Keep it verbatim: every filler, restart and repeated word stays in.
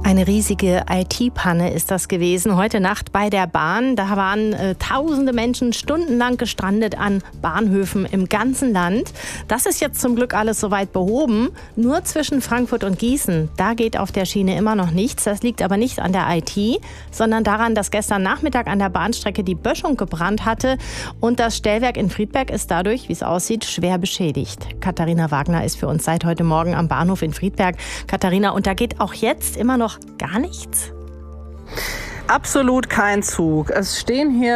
Eine riesige I T-Panne ist das gewesen. Heute Nacht bei der Bahn. Da waren äh, tausende Menschen stundenlang gestrandet an Bahnhöfen im ganzen Land. Das ist jetzt zum Glück alles soweit behoben. Nur zwischen Frankfurt und Gießen, da geht auf der Schiene immer noch nichts. Das liegt aber nicht an der I T, sondern daran, dass gestern Nachmittag an der Bahnstrecke die Böschung gebrannt hatte. Und das Stellwerk in Friedberg ist dadurch, wie es aussieht, schwer beschädigt. Katharina Wagner ist für uns seit heute Morgen am Bahnhof in Friedberg. Katharina, und da geht auch jetzt immer noch gar nichts? Absolut kein Zug. Es stehen hier